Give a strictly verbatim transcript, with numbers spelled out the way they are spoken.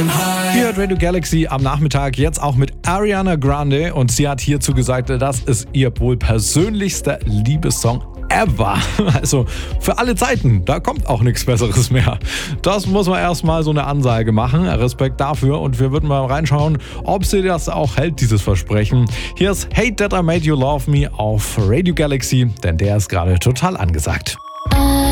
Ihr hört Radio Galaxy am Nachmittag jetzt auch mit Ariana Grande und sie hat hierzu gesagt, das ist ihr wohl persönlichster Liebessong ever. Also für alle Zeiten, da kommt auch nichts Besseres mehr. Das muss man erstmal so eine Ansage machen. Respekt dafür und wir würden mal reinschauen, ob sie das auch hält, dieses Versprechen. Hier ist Hate That I Made You Love Me auf Radio Galaxy, denn der ist gerade total angesagt.